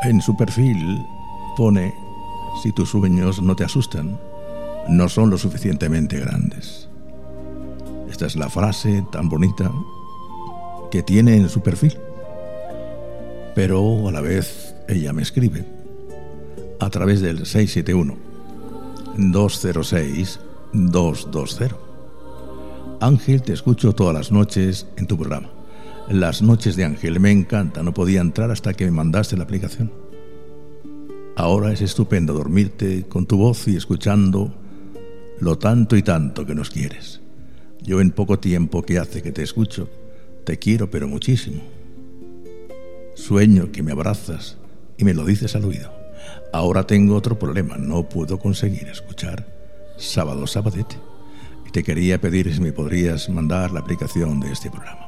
En su perfil pone: si tus sueños no te asustan, no son lo suficientemente grandes. Esta es la frase tan bonita que tiene en su perfil. Pero a la vez ella me escribe a través del 671-206-220. Ángel, te escucho todas las noches en tu programa. Las noches de Ángel me encanta. No podía entrar hasta que me mandaste la aplicación. Ahora es estupendo dormirte con tu voz y escuchando lo tanto y tanto que nos quieres. Yo en poco tiempo que hace que te escucho, te quiero pero muchísimo. Sueño que me abrazas y me lo dices al oído. Ahora tengo otro problema, no puedo conseguir escuchar Sábado Sabadete. Y te quería pedir si me podrías mandar la aplicación de este programa.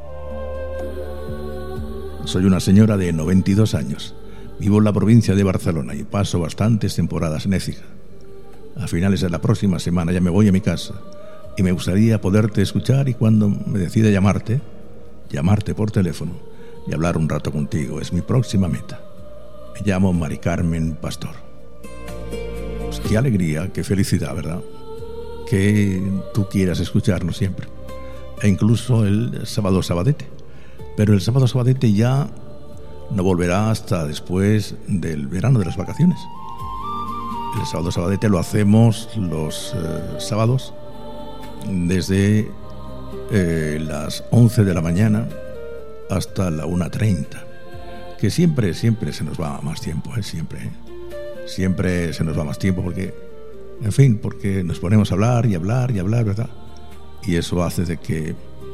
Soy una señora de 92 años. Vivo en la provincia de Barcelona y paso bastantes temporadas en Écija. A finales de la próxima semana ya me voy a mi casa y me gustaría poderte escuchar, y cuando me decida llamarte por teléfono y hablar un rato contigo. Es mi próxima meta. Me llamo Mari Carmen Pastor. Pues qué alegría, qué felicidad, ¿verdad? Que tú quieras escucharnos siempre. E incluso el Sábado Sabadete. Pero el Sábado Sabadete ya no volverá hasta después del verano, de las vacaciones. El Sábado Sabadete lo hacemos los sábados desde las 11 de la mañana hasta la 1:30. Que siempre se nos va más tiempo, siempre se nos va más tiempo porque nos ponemos a hablar, ¿verdad? Y eso hace de que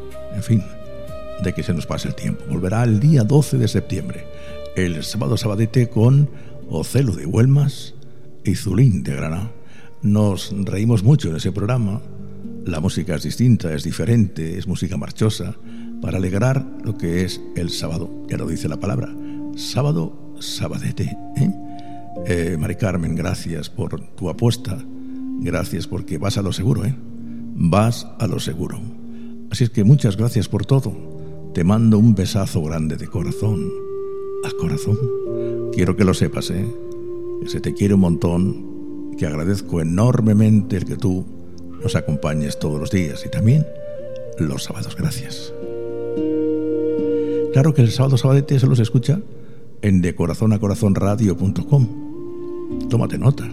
se nos pase el tiempo. Volverá el día 12 de septiembre, el Sábado Sabadete, con Ocelo de Huelmas y Zulín de Granada. Nos reímos mucho en ese programa. La música es distinta, es diferente, es música marchosa, para alegrar lo que es el sábado. Ya lo dice la palabra, Sábado Sabadete. Mari Carmen, gracias por tu apuesta. Gracias porque vas a lo seguro, vas a lo seguro. Así es que muchas gracias por todo. Te mando un besazo grande de corazón a corazón. Quiero que lo sepas, que se te quiere un montón, que agradezco enormemente el que tú nos acompañes todos los días y también los sábados. Gracias. Claro que el Sábado Sabadete se los escucha en decorazonacorazonradio.com. Tómate nota,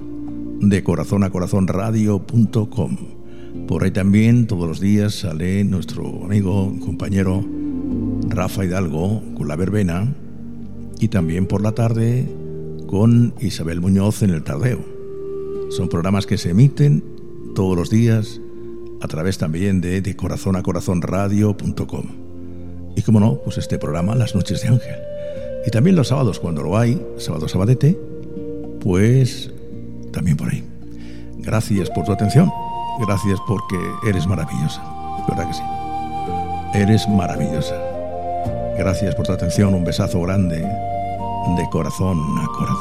decorazonacorazonradio.com. Por ahí también todos los días sale nuestro amigo, compañero Rafa Hidalgo con La Verbena, y también por la tarde con Isabel Muñoz en El Tardeo. Son programas que se emiten todos los días a través también de decorazonacorazonradio.com. Y como no, pues este programa, Las Noches de Ángel. Y también los sábados, cuando lo hay, Sábado Sabadete, pues también por ahí. Gracias por tu atención. Gracias porque eres maravillosa. ¿Verdad que sí? Eres maravillosa. Gracias por tu atención. Un besazo grande de corazón a corazón.